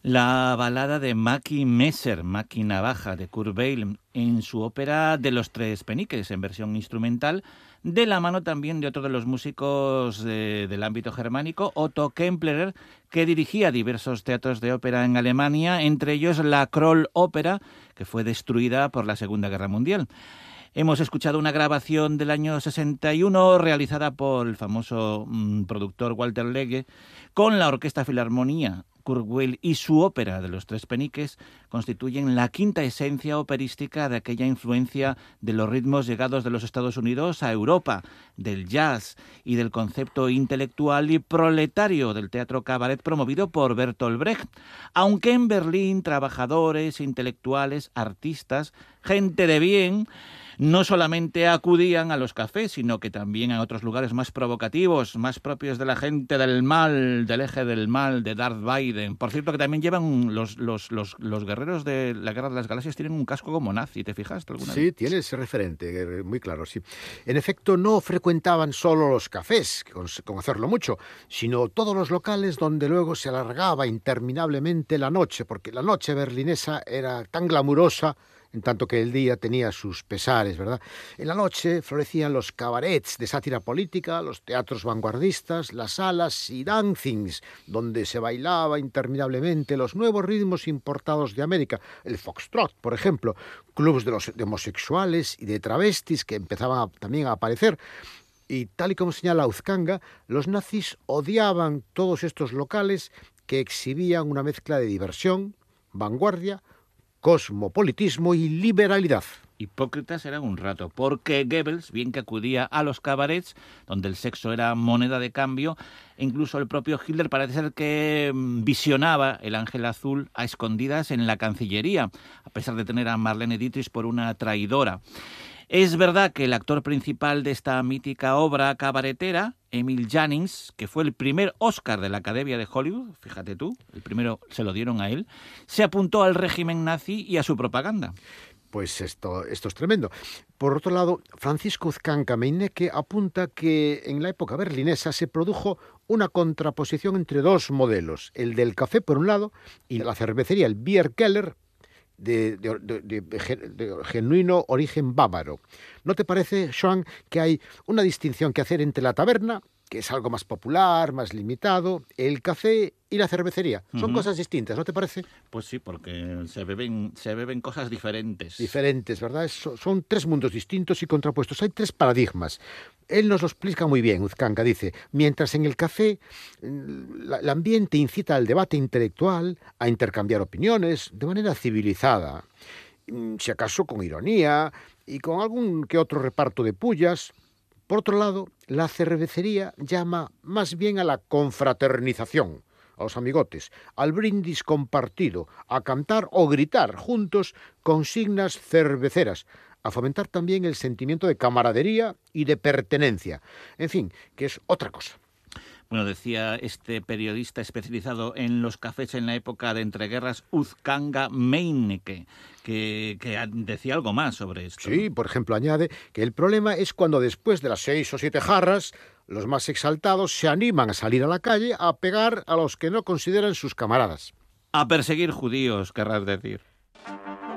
La balada de Mackie Messer, Mackie Navaja, de Kurt Weill, en su ópera de los Tres Peniques, en versión instrumental, de la mano también de otro de los músicos del ámbito germánico, Otto Kempler, que dirigía diversos teatros de ópera en Alemania, entre ellos la Kroll Ópera, que fue destruida por la Segunda Guerra Mundial. Hemos escuchado una grabación del año 61 realizada por el famoso productor Walter Legge con la Orquesta Filarmonía. Kurt Weill y su ópera de los Tres Peniques constituyen la quinta esencia operística de aquella influencia de los ritmos llegados de los Estados Unidos a Europa, del jazz y del concepto intelectual y proletario del teatro cabaret promovido por Bertolt Brecht. Aunque en Berlín trabajadores, intelectuales, artistas, gente de bien, no solamente acudían a los cafés, sino que también a otros lugares más provocativos, más propios de la gente del mal, del eje del mal, de Darth Vader. Por cierto, que también llevan los guerreros de la Guerra de las Galaxias, tienen un casco como nazi, ¿te fijaste alguna vez? Sí, tiene ese referente, muy claro, sí. En efecto, no frecuentaban solo los cafés, con hacerlo mucho, sino todos los locales donde luego se alargaba interminablemente la noche, porque la noche berlinesa era tan glamurosa, en tanto que el día tenía sus pesares, ¿verdad? En la noche florecían los cabarets de sátira política, los teatros vanguardistas, las salas y dancings, donde se bailaba interminablemente los nuevos ritmos importados de América, el foxtrot, por ejemplo, clubs de homosexuales y de travestis que empezaban también a aparecer. Y tal y como señala Uzcanga, los nazis odiaban todos estos locales que exhibían una mezcla de diversión, vanguardia, cosmopolitismo y liberalidad. Hipócritas eran un rato, porque Goebbels, bien que acudía a los cabarets, donde el sexo era moneda de cambio, e incluso el propio Hitler parece ser que visionaba el ángel azul a escondidas en la Cancillería, a pesar de tener a Marlene Dietrich por una traidora. Es verdad que el actor principal de esta mítica obra cabaretera, Emil Jannings, que fue el primer Oscar de la Academia de Hollywood, fíjate tú, el primero se lo dieron a él, se apuntó al régimen nazi y a su propaganda. Pues esto es tremendo. Por otro lado, Francisco Uzcanca Meinecke apunta que en la época berlinesa se produjo una contraposición entre dos modelos, el del café por un lado y la cervecería, el Bierkeller, de genuino origen bávaro. ¿No te parece, Joan, que hay una distinción que hacer entre la taberna, que es algo más popular, más limitado, el café y la cervecería? Son cosas distintas, ¿no te parece? Pues sí, porque se beben cosas diferentes. Diferentes, ¿verdad? Son tres mundos distintos y contrapuestos. Hay tres paradigmas. Él nos lo explica muy bien, Uzcanca, dice, mientras en el café el ambiente incita al debate intelectual, a intercambiar opiniones de manera civilizada, si acaso con ironía y con algún que otro reparto de pullas. Por otro lado, la cervecería llama más bien a la confraternización, a los amigotes, al brindis compartido, a cantar o gritar juntos consignas cerveceras, a fomentar también el sentimiento de camaradería y de pertenencia. En fin, que es otra cosa. Bueno, decía este periodista especializado en los cafés en la época de entreguerras, Uzcanga Meinecke, que decía algo más sobre esto. Sí, por ejemplo, añade que el problema es cuando después de las 6 o 7 jarras, los más exaltados se animan a salir a la calle a pegar a los que no consideran sus camaradas. A perseguir judíos, querrás decir.